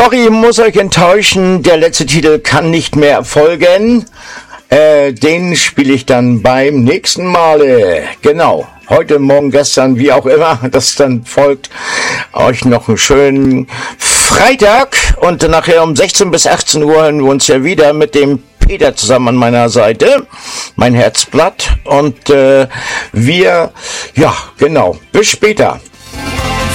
Sorry, muss euch enttäuschen, der letzte Titel kann nicht mehr folgen. Den spiele ich dann beim nächsten Male. Genau, heute, morgen, gestern, wie auch immer, das dann folgt. Euch noch einen schönen Freitag und nachher um 16 bis 18 Uhr hören wir uns ja wieder mit dem Peter zusammen an meiner Seite, mein Herzblatt. Und wir, ja, genau, bis später.